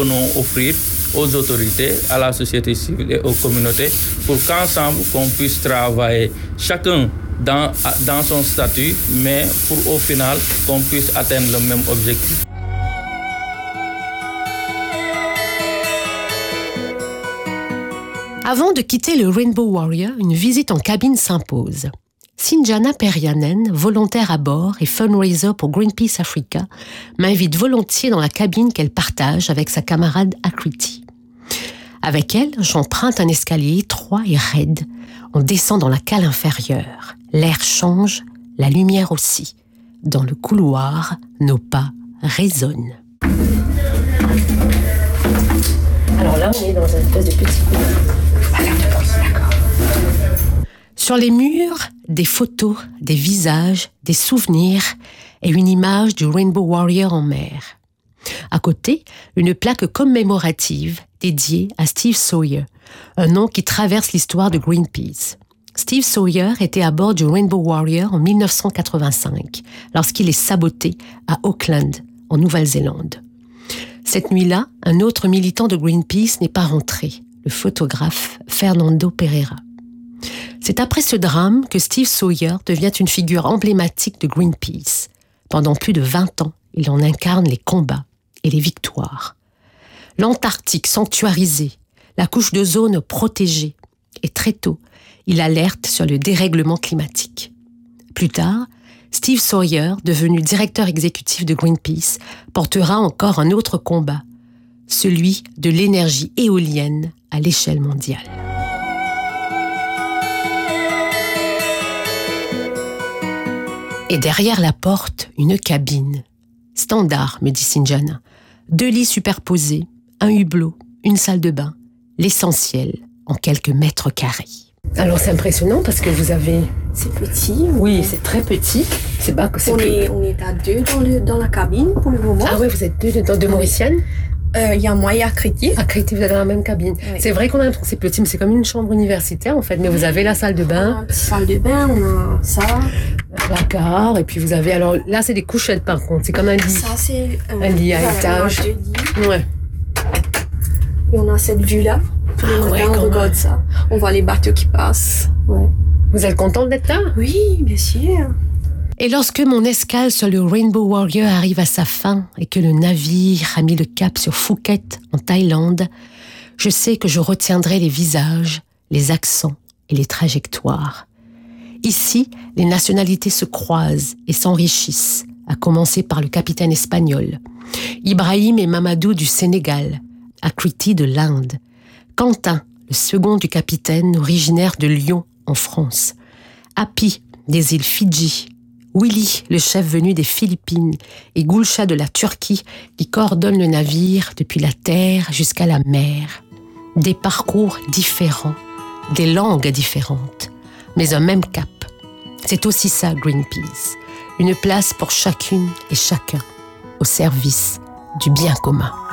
Nous offrir aux autorités, à la société civile et aux communautés pour qu'ensemble qu'on puisse travailler chacun dans son statut, mais pour au final qu'on puisse atteindre le même objectif. Avant de quitter le Rainbow Warrior, une visite en cabine s'impose. Sinjana Perianen, volontaire à bord et fundraiser pour Greenpeace Africa, m'invite volontiers dans la cabine qu'elle partage avec sa camarade Akriti. Avec elle, j'emprunte un escalier étroit et raide. On descend dans la cale inférieure. L'air change, la lumière aussi. Dans le couloir, nos pas résonnent. Alors là, on est dans un espèce de petit couloir. D'accord. Sur les murs, des photos, des visages, des souvenirs et une image du Rainbow Warrior en mer. À côté, une plaque commémorative dédiée à Steve Sawyer, un nom qui traverse l'histoire de Greenpeace. Steve Sawyer était à bord du Rainbow Warrior en 1985, lorsqu'il est saboté à Auckland, en Nouvelle-Zélande. Cette nuit-là, un autre militant de Greenpeace n'est pas rentré, le photographe Fernando Pereira. C'est après ce drame que Steve Sawyer devient une figure emblématique de Greenpeace. Pendant plus de 20 ans, il en incarne les combats et les victoires. L'Antarctique sanctuarisée, la couche d'ozone protégée, et très tôt, il alerte sur le dérèglement climatique. Plus tard, Steve Sawyer, devenu directeur exécutif de Greenpeace, portera encore un autre combat, celui de l'énergie éolienne à l'échelle mondiale. Et derrière la porte, une cabine. Standard, me dit Sinjana. 2 lits superposés, un hublot, une salle de bain. L'essentiel, en quelques mètres carrés. Alors c'est impressionnant parce que vous avez... C'est petit. Oui, c'est très petit. C'est pas que c'est on est à 2 dans la cabine pour le moment. Ah oui, vous êtes 2 Mauriciennes. Il y a moi et Akriti. Akriti, vous êtes dans la même cabine. Oui. C'est vrai qu'on a l'impression que c'est petit, mais c'est comme une chambre universitaire en fait. Mais vous avez la salle de bain. On a une petite salle de bain, on a ça. Un placard, et puis vous avez... Alors là, c'est des couchettes par contre. C'est comme un lit. Ça, c'est... un lit à étage. On a 2 lits. Ouais. Et on a cette vue-là. Tous les matins, on regarde ça. On voit les bateaux qui passent. Ouais. Vous êtes contente d'être là? Oui, bien sûr. Et lorsque mon escale sur le Rainbow Warrior arrive à sa fin et que le navire a mis le cap sur Phuket, en Thaïlande, je sais que je retiendrai les visages, les accents et les trajectoires. Ici, les nationalités se croisent et s'enrichissent, à commencer par le capitaine espagnol, Ibrahim et Mamadou du Sénégal, Akriti de l'Inde, Quentin, le second du capitaine originaire de Lyon, en France, Happy des îles Fidji, Willy, le chef venu des Philippines, et Gulcha de la Turquie, qui coordonne le navire depuis la terre jusqu'à la mer. Des parcours différents, des langues différentes, mais un même cap. C'est aussi ça, Greenpeace. Une place pour chacune et chacun, au service du bien commun.